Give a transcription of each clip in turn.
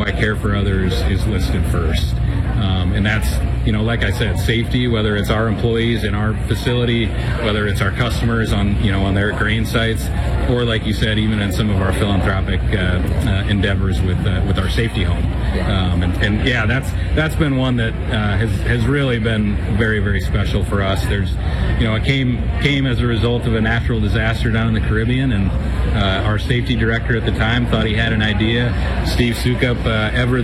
I care for others is listed first. And that's, like I said, safety, whether it's our employees in our facility, whether it's our customers on their grain sites, or like you said, even in some of our philanthropic endeavors with our safety home. And yeah, that's been one that has really been very, very special for us. There's, it came as a result of a natural disaster down in the Caribbean, and our safety director at the time thought he had an idea. Steve Sukup, ever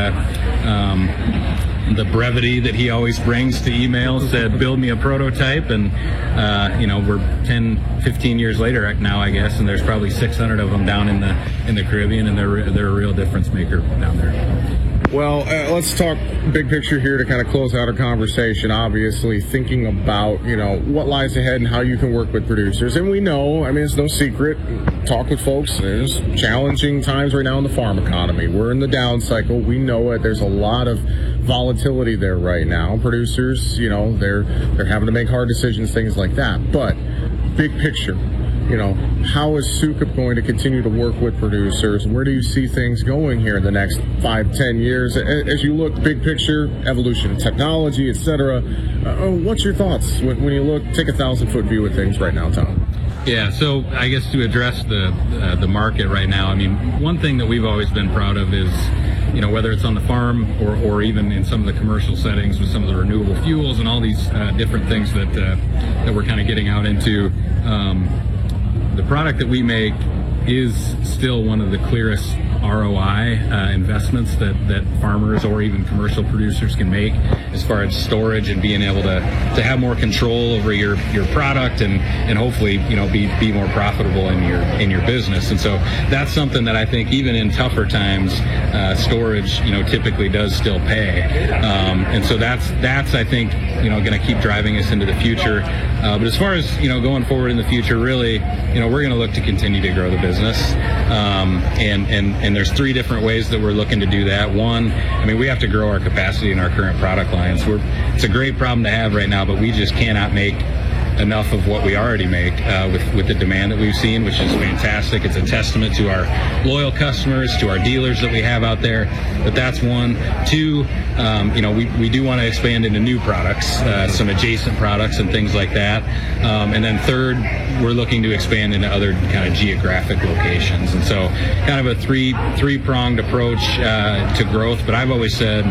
the brevity that he always brings to emails, said, build me a prototype. And, we're 10, 15 years later now, I guess, and there's probably 600 of them down in the Caribbean, and they're a real difference maker down there. Well, let's talk big picture here to kind of close out our conversation, obviously thinking about, what lies ahead and how you can work with producers. And we know, it's no secret, talk with folks, there's challenging times right now in the farm economy. We're in the down cycle. We know it. There's a lot of volatility there right now. Producers, they're having to make hard decisions, things like that. But big picture, how is Sukup going to continue to work with producers? Where do you see things going here in the next 5-10 years? As you look big picture, evolution of technology, etc. What's your thoughts when you take a 1,000-foot view of things right now, Tom? Yeah, so I guess to address the market right now, one thing that we've always been proud of is, whether it's on the farm or even in some of the commercial settings with some of the renewable fuels and all these different things that we're kind of getting out into, the product that we make is still one of the clearest ROI investments that farmers or even commercial producers can make as far as storage and being able to have more control over your product and hopefully be more profitable in your business. And so that's something that I think even in tougher times, storage typically does still pay. And so that's I think going to keep driving us into the future. But as far as going forward in the future, really we're going to look to continue to grow the business. And there's 3 different ways that we're looking to do that. One, we have to grow our capacity in our current product lines. It's a great problem to have right now, but we just cannot make enough of what we already make with the demand that we've seen, which is fantastic. It's a testament to our loyal customers, to our dealers that we have out there. But that's one. 2, we do want to expand into new products, some adjacent products and things like that. And then 3rd, we're looking to expand into other kind of geographic locations. And so kind of a three-pronged approach to growth. But I've always said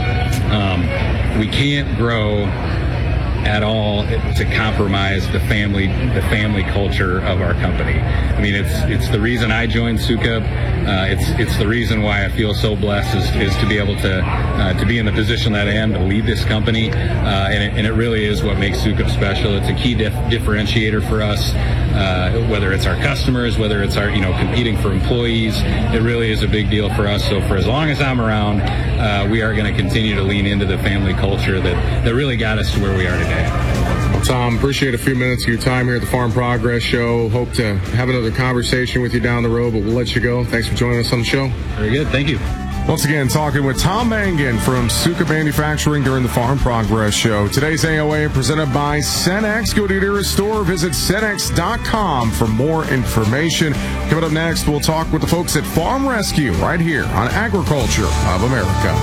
we can't grow at all to compromise the family culture of our company. It's the reason I joined Sukup. It's the reason why I feel so blessed is to be able to be in the position that I am to lead this company. And it really is what makes Sukup special. It's a key differentiator for us. Whether it's our customers, whether it's our competing for employees, it really is a big deal for us. So for as long as I'm around, we are going to continue to lean into the family culture that really got us to where we are today. Well, Tom, appreciate a few minutes of your time here at the Farm Progress Show. Hope to have another conversation with you down the road, but we'll let you go. Thanks for joining us on the show. Very good. Thank you. Once again, talking with Tom Mangan from Sukup Manufacturing during the Farm Progress Show. Today's AOA presented by Cenex. Go to your nearest store. Visit Cenex.com for more information. Coming up next, we'll talk with the folks at Farm Rescue right here on Agriculture of America.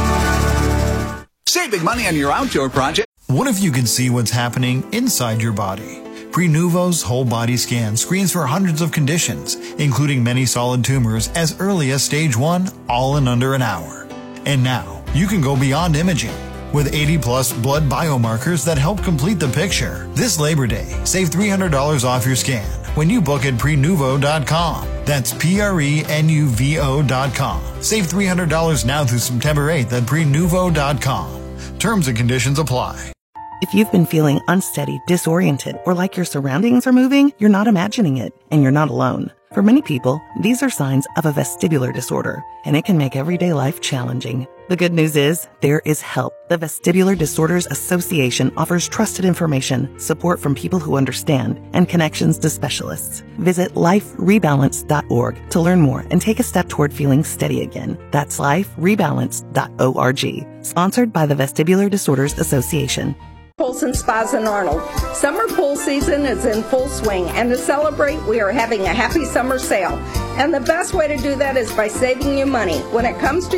Save big money on your outdoor project. What if you could see what's happening inside your body? Prenuvo's whole body scan screens for hundreds of conditions, including many solid tumors as early as stage 1, all in under an hour. And now, you can go beyond imaging with 80-plus blood biomarkers that help complete the picture. This Labor Day, save $300 off your scan when you book at Prenuvo.com. That's Prenuvo.com. Save $300 now through September 8th at Prenuvo.com. Terms and conditions apply. If you've been feeling unsteady, disoriented, or like your surroundings are moving, you're not imagining it, and you're not alone. For many people, these are signs of a vestibular disorder, and it can make everyday life challenging. The good news is, there is help. The Vestibular Disorders Association offers trusted information, support from people who understand, and connections to specialists. Visit liferebalance.org to learn more and take a step toward feeling steady again. That's liferebalance.org. Sponsored by the Vestibular Disorders Association. Polson Spas in Arnold. Summer pool season is in full swing, and to celebrate, we are having a happy summer sale. And the best way to do that is by saving you money. When it comes to